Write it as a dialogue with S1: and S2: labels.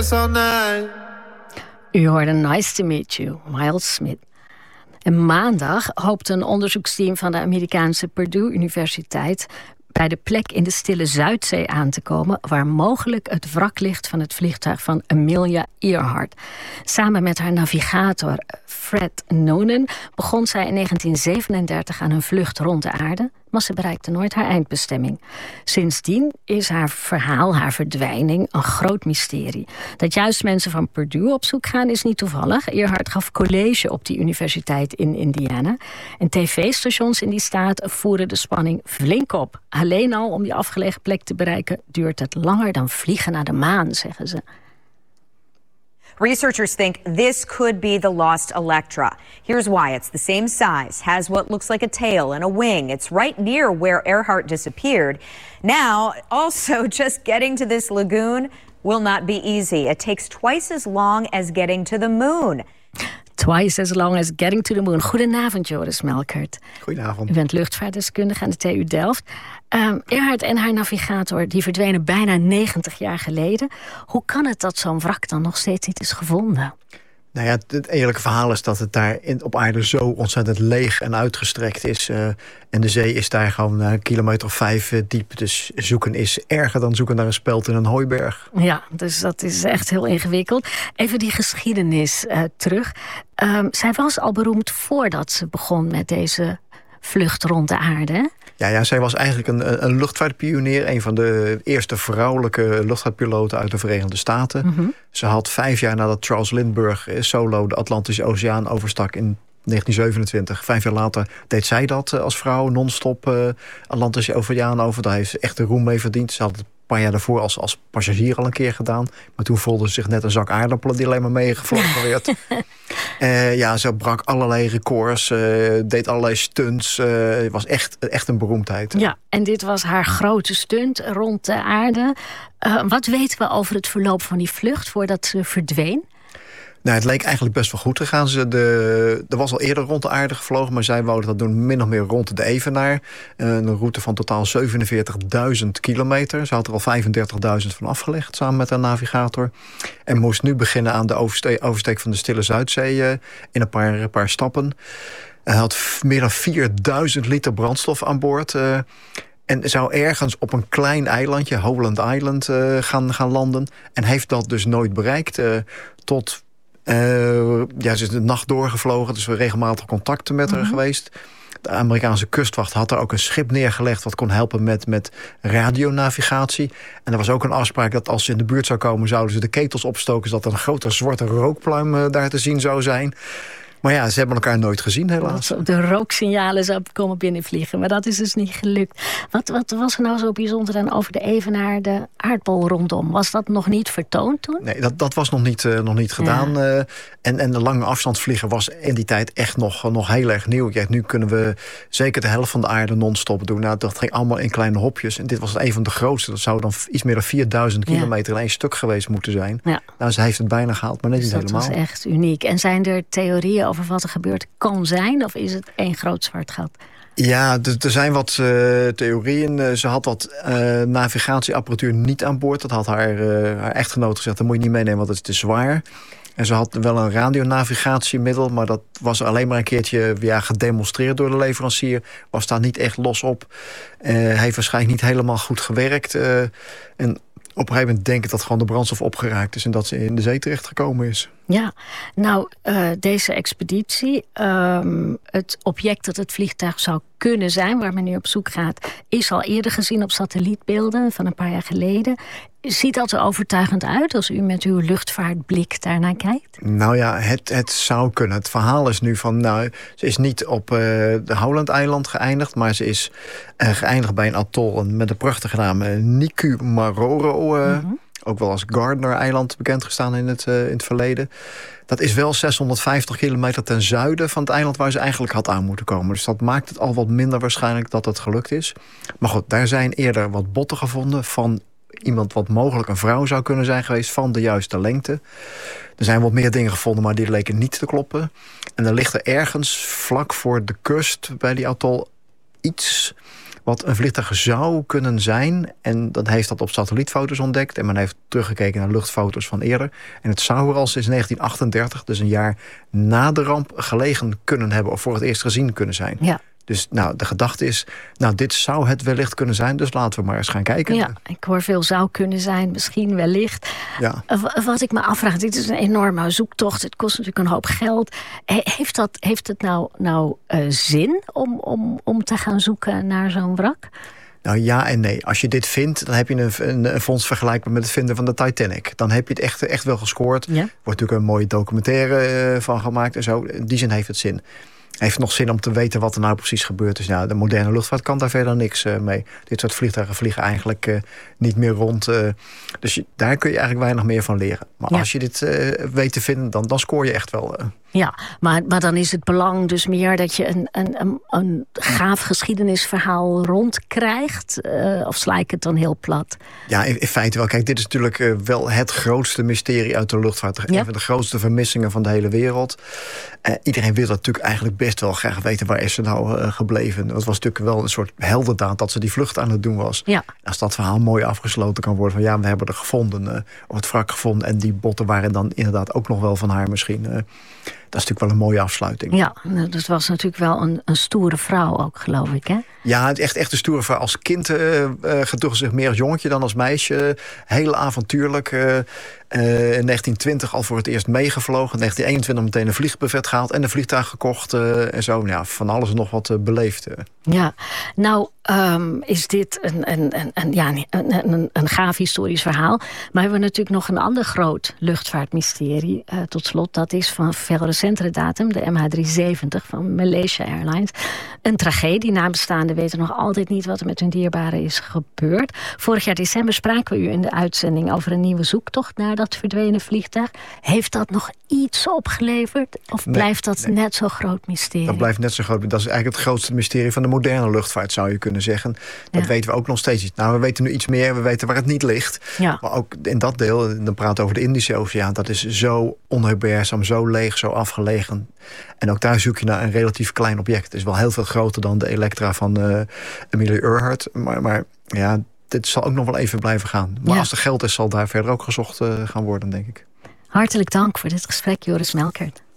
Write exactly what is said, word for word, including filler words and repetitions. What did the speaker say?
S1: guess all night.
S2: U hoorde Nice to Meet You, Miles Smith. En maandag hoopt een onderzoeksteam van de Amerikaanse Purdue Universiteit bij de plek in de stille Zuidzee aan te komen waar mogelijk het wrak ligt van het vliegtuig van Amelia Earhart. Samen met haar navigator Fred Noonan begon zij in negentien zevenendertig aan een vlucht rond de aarde, maar ze bereikte nooit haar eindbestemming. Sindsdien is haar verhaal, haar verdwijning, een groot mysterie. Dat juist mensen van Purdue op zoek gaan is niet toevallig. Earhart gaf college op die universiteit in Indiana. En tv-stations in die staat voeren de spanning flink op. Alleen al om die afgelegen plek te bereiken duurt het langer dan vliegen naar de maan, zeggen ze.
S3: Researchers think this could be the lost Electra. Here's why. It's the same size, has what looks like a tail and a wing. It's right near where Earhart disappeared. Now, also, just getting to this lagoon will not be easy. It takes twice as long as getting to the moon.
S2: Twice as long as getting to the moon. Goedenavond, Joris Melkert.
S4: Goedenavond.
S2: U bent luchtvaartdeskundige aan de T U Delft. Um, Earhart en haar navigator die verdwenen bijna negentig jaar geleden. Hoe kan het dat zo'n wrak dan nog steeds niet is gevonden?
S4: Nou ja, het eerlijke verhaal is dat het daar in, op aarde zo ontzettend leeg en uitgestrekt is. Uh, en de zee is daar gewoon een kilometer of vijf uh, diep. Dus zoeken is erger dan zoeken naar een speld in een hooiberg.
S2: Ja, dus dat is echt heel ingewikkeld. Even die geschiedenis uh, terug. Um, zij was al beroemd voordat ze begon met deze vlucht rond de aarde, hè?
S4: Ja, ja, zij was eigenlijk een, een luchtvaartpionier. Een van de eerste vrouwelijke luchtvaartpiloten uit de Verenigde Staten. Mm-hmm. Ze had vijf jaar nadat Charles Lindbergh solo de Atlantische Oceaan overstak in negentien zevenentwintig. Vijf jaar later deed zij dat als vrouw non-stop uh, Atlantische Oceaan over. Daar heeft ze echt de roem mee verdiend. Ze had het een paar jaar daarvoor als, als passagier al een keer gedaan. Maar toen voelde ze zich net een zak aardappelen die alleen maar meegevlogen werd. uh, ja, ze brak allerlei records, uh, deed allerlei stunts. Uh, het was echt, echt een beroemdheid.
S2: Ja, en dit was haar grote stunt rond de aarde. Uh, wat weten we over het verloop van die vlucht voordat ze verdween?
S4: Nou, het leek eigenlijk best wel goed te gaan. Ze de, er was al eerder rond de aarde gevlogen, maar zij wouden dat doen min of meer rond de Evenaar. Een route van totaal zevenenveertigduizend kilometer. Ze had er al vijfendertigduizend van afgelegd, samen met haar navigator. En moest nu beginnen aan de oversteek, oversteek van de Stille Zuidzee uh, in een paar, een paar stappen. Hij had meer dan vierduizend liter brandstof aan boord. Uh, En zou ergens op een klein eilandje, Holland Island, uh, gaan, gaan landen. En heeft dat dus nooit bereikt. Uh, tot, uh, ja, ze is de nacht doorgevlogen, dus we regelmatig contacten met mm-hmm. haar geweest. De Amerikaanse kustwacht had er ook een schip neergelegd wat kon helpen met, met radionavigatie. En er was ook een afspraak dat als ze in de buurt zou komen, zouden ze de ketels opstoken, zodat er een grote zwarte rookpluim uh, daar te zien zou zijn. Maar ja, ze hebben elkaar nooit gezien, helaas.
S2: Dat de rooksignalen zou komen binnenvliegen. Maar dat is dus niet gelukt. Wat, wat was er nou zo bijzonder dan over de Evenaar, de aardbol rondom? Was dat nog niet vertoond toen?
S4: Nee, dat, dat was nog niet, uh, nog niet gedaan. Ja. Uh, en, en de lange afstandsvliegen was in die tijd echt nog, nog heel erg nieuw. Kijk, nu kunnen we zeker de helft van de aarde non-stop doen. Nou, dat ging allemaal in kleine hopjes. En dit was een van de grootste. Dat zou dan iets meer dan vierduizend ja. kilometer in één stuk geweest moeten zijn. Ja. Nou, ze heeft het bijna gehaald, maar net
S2: dus
S4: niet helemaal.
S2: Dat was echt uniek. En zijn er theorieën over wat er gebeurd kan zijn? Of is het één groot zwart gat?
S4: Ja, er zijn wat uh, theorieën. Uh, ze had wat uh, navigatieapparatuur niet aan boord. Dat had haar, uh, haar echtgenoot gezegd, dat moet je niet meenemen, want het is te zwaar. En ze had wel een radionavigatiemiddel, maar dat was alleen maar een keertje ja, gedemonstreerd door de leverancier. Was daar niet echt los op. Uh, heeft waarschijnlijk niet helemaal goed gewerkt. Uh, en op een gegeven moment denk ik dat gewoon de brandstof opgeraakt is en dat ze in de zee terechtgekomen is.
S2: Ja, nou, uh, deze expeditie, um, het object dat het vliegtuig zou kunnen zijn, waar men nu op zoek gaat, is al eerder gezien op satellietbeelden van een paar jaar geleden. Ziet dat er overtuigend uit als u met uw luchtvaartblik daarnaar kijkt?
S4: Nou ja, het, het zou kunnen. Het verhaal is nu van, nou, ze is niet op uh, de Holland-eiland geëindigd, maar ze is uh, geëindigd bij een atol met een prachtige naam, uh, Nikumaroro. Uh, mm-hmm. Ook wel als Gardner-eiland bekend gestaan in het, uh, in het verleden. Dat is wel zeshonderdvijftig kilometer ten zuiden van het eiland waar ze eigenlijk had aan moeten komen. Dus dat maakt het al wat minder waarschijnlijk dat het gelukt is. Maar goed, daar zijn eerder wat botten gevonden van iemand wat mogelijk een vrouw zou kunnen zijn geweest van de juiste lengte. Er zijn wat meer dingen gevonden, maar die leken niet te kloppen. En er ligt er ergens vlak voor de kust bij die atol iets wat een vliegtuig zou kunnen zijn. En dat heeft dat op satellietfoto's ontdekt. En men heeft teruggekeken naar luchtfoto's van eerder. En het zou er al sinds negentien achtendertig, dus een jaar na de ramp, gelegen kunnen hebben. Of voor het eerst gezien kunnen zijn.
S2: Ja.
S4: Dus nou, de gedachte is, nou, dit zou het wellicht kunnen zijn. Dus laten we maar eens gaan kijken.
S2: Ja, ik hoor veel zou kunnen zijn, misschien wellicht.
S4: Ja.
S2: Wat ik me afvraag, dit is een enorme zoektocht. Het kost natuurlijk een hoop geld. Heeft, dat, heeft het nou, nou uh, zin om, om, om te gaan zoeken naar zo'n wrak?
S4: Nou ja en nee. Als je dit vindt, dan heb je een, een, een fonds vergelijkbaar met het vinden van de Titanic. Dan heb je het echt, echt wel gescoord. Er
S2: Ja.
S4: wordt natuurlijk een mooie documentaire uh, van gemaakt en zo. In die zin heeft het zin. Heeft nog zin om te weten wat er nou precies gebeurd is. Nou, de moderne luchtvaart kan daar verder niks uh, mee. Dit soort vliegtuigen vliegen eigenlijk uh, niet meer rond. Uh, dus je, daar kun je eigenlijk weinig meer van leren. Maar
S2: ja.
S4: als je dit uh, weet te vinden, dan, dan scoor je echt wel. Uh.
S2: Ja, maar, maar dan is het belang dus meer dat je een, een, een, een gaaf geschiedenisverhaal rondkrijgt. Uh, of sla ik het dan heel plat?
S4: Ja, in, in feite wel. Kijk, dit is natuurlijk uh, wel het grootste mysterie uit de luchtvaart. Ja. Een van de grootste vermissingen van de hele wereld. Uh, iedereen wil natuurlijk eigenlijk best wel graag weten, waar is ze nou uh, gebleven. Het was natuurlijk wel een soort heldendaad dat ze die vlucht aan het doen was.
S2: Ja.
S4: Als dat verhaal mooi afgesloten kan worden van ja, we hebben er gevonden, uh, of het wrak gevonden en die botten waren dan inderdaad ook nog wel van haar misschien. Uh, Dat is natuurlijk wel een mooie afsluiting.
S2: Ja, dat was natuurlijk wel een, een stoere vrouw ook, geloof ik, hè?
S4: Ja, het echt, echt een stoere vrouw. Als kind uh, uh, gedroeg zich meer als jongetje dan als meisje. Heel avontuurlijk. Uh, uh, in negentien twintig al voor het eerst meegevlogen. In negentien eenentwintig meteen een vliegbuffet gehaald en een vliegtuig gekocht. Uh, en zo, ja, van alles en nog wat uh, beleefd. Uh.
S2: Ja, nou um, is dit een, een, een, een, ja, een, een, een gaaf historisch verhaal. Maar hebben we natuurlijk nog een ander groot luchtvaartmysterie. Uh, tot slot, dat is van veel recentere datum, de M H driehonderdzeventig van Malaysia Airlines. Een tragedie. Nabestaanden weten nog altijd niet wat er met hun dierbaren is gebeurd. Vorig jaar december spraken we u in de uitzending over een nieuwe zoektocht naar dat verdwenen vliegtuig. Heeft dat nog iets opgeleverd? Of
S4: nee,
S2: blijft dat
S4: nee.
S2: net zo groot mysterie?
S4: Dat blijft net zo groot. Dat is eigenlijk het grootste mysterie van de moderne luchtvaart, zou je kunnen zeggen. Dat ja. weten we ook nog steeds niet. Nou, we weten nu iets meer. We weten waar het niet ligt.
S2: Ja.
S4: Maar ook in dat deel, dan praten we over de Indische Oceaan. Dat is zo onherbergzaam, zo leeg, zo afgelegen. En ook daar zoek je naar een relatief klein object. Het is wel heel veel groter dan de Electra van uh, Amelia Earhart. Maar, maar ja, dit zal ook nog wel even blijven gaan. Maar ja. als er geld is, zal daar verder ook gezocht uh, gaan worden, denk ik.
S2: Hartelijk dank voor dit gesprek, Joris Melkert.